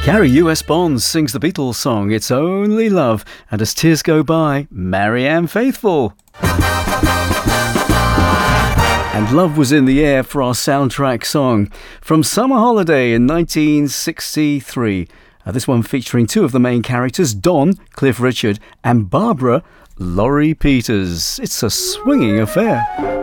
Gary U.S. Bonds sings the Beatles song It's Only Love, and as tears go by, Marianne Faithfull. And love was in the air for our soundtrack song from Summer Holiday in 1963. This one featuring two of the main characters, Don, Cliff Richard, and Barbara, Laurie Peters. It's a swinging affair.